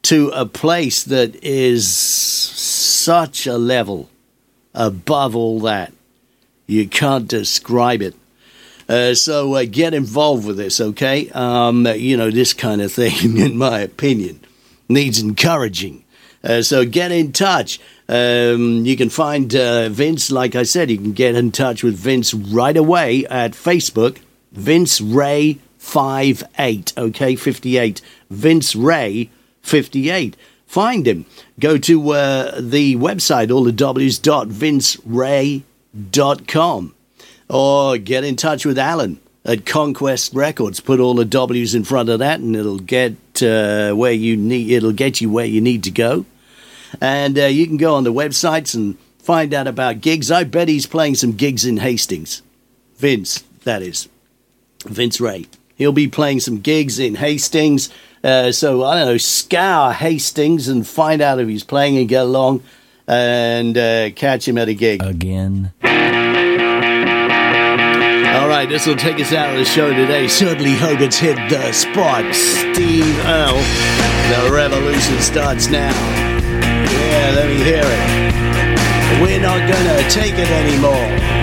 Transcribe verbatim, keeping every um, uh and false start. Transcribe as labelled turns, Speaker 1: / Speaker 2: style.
Speaker 1: to a place that is such a level above all that. You can't describe it. Uh, so uh, get involved with this, okay? Um, you know, this kind of thing, in my opinion, needs encouraging. Uh, so get in touch. Um, you can find uh, Vince, like I said, you can get in touch with Vince right away at Facebook, Vince Ray fifty-eight, okay, fifty-eight, Vince Ray fifty-eight. Find him. Go to uh, the website, all the w's dot vince ray dot com. Or get in touch with Alan at Conquest Records. Put all the W's in front of that, and it'll get uh, where you need. It'll get you where you need to go. And uh, you can go on the websites and find out about gigs. I bet he's playing some gigs in Hastings. Vince, that is. Vince Ray. He'll be playing some gigs in Hastings. Uh, so, I don't know, scour Hastings and find out if he's playing and get along and uh, catch him at a gig.
Speaker 2: Again.
Speaker 1: All right, this will take us out of the show today. Certainly hope it's hit the spot. Steve Earle. The revolution starts now. Yeah, let me hear it. We're not going to take it anymore.